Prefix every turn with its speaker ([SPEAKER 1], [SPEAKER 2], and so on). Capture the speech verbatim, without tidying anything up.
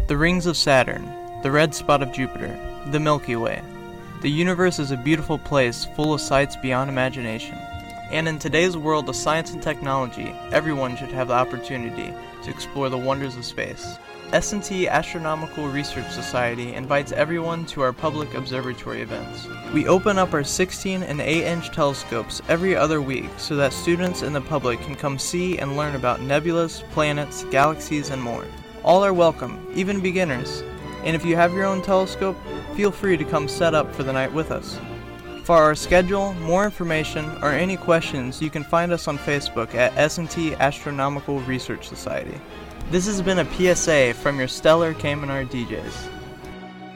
[SPEAKER 1] The rings of Saturn, the red spot of Jupiter, the Milky Way. The universe is a beautiful place full of sights beyond imagination. And in today's world of science and technology, everyone should have the opportunity to explore the wonders of space. S and T Astronomical Research Society invites everyone to our public observatory events. We open up our sixteen and eight inch telescopes every other week so that students and the public can come see and learn about nebulas, planets, galaxies, and more. All are welcome, even beginners. And if you have your own telescope, feel free to come set up for the night with us. For our schedule, more information, or any questions, you can find us on Facebook at S and T Astronomical Research Society. This has been a P S A from your Stellar Cayman D Js.